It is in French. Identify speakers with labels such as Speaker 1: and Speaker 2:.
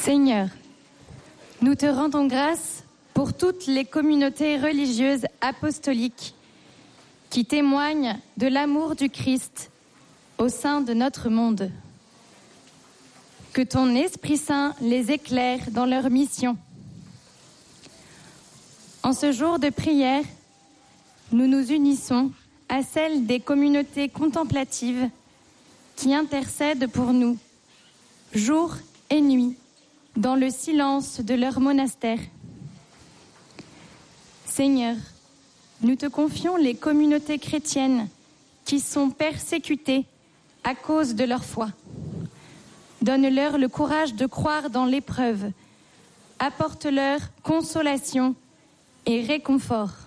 Speaker 1: Seigneur, nous te rendons grâce pour toutes les communautés religieuses apostoliques qui témoignent de l'amour du Christ au sein de notre monde. Que ton Esprit Saint les éclaire dans leur mission. En ce jour de prière, nous nous unissons à celle des communautés contemplatives qui intercèdent pour nous, jour et nuit, dans le silence de leur monastère. Seigneur, nous te confions les communautés chrétiennes qui sont persécutées à cause de leur foi. Donne-leur le courage de croire dans l'épreuve. Apporte-leur consolation et réconfort.